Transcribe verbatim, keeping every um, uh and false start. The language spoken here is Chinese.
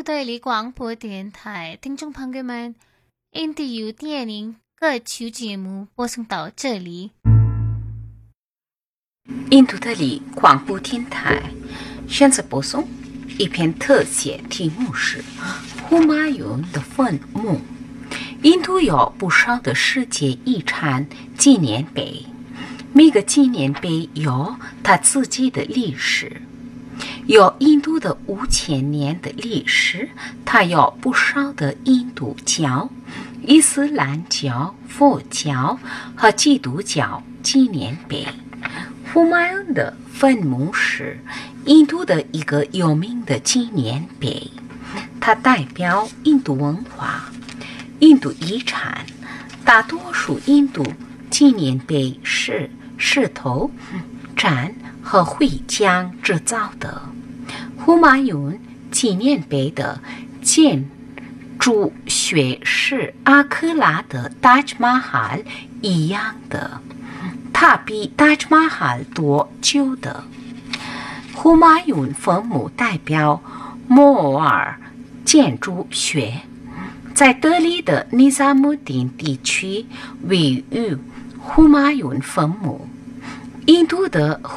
度德里广播电台听众朋友们，印度有电影各期节目播送到这里。 印度德里广播电台现在播送一篇特写，题目是胡马雍的坟墓。印度有不少的世界遗产纪念碑，每个纪念碑有它自己的历史。有印度的五千年的历史，它有不少的印度教、伊斯兰教、佛教和基督教纪念碑。胡马雍的坟墓是印度的一个有名的纪念碑，它代表印度文化、印度遗产。大多数印度纪念碑是石头、毡和灰浆制造的。胡马雍纪念碑的建筑学是阿克拉的达吉马哈尔一样的，它比达吉马哈尔多久的。胡马雍坟墓代表摩尔建筑学，在德里的尼萨姆丁地区位于胡马雍坟墓。印度的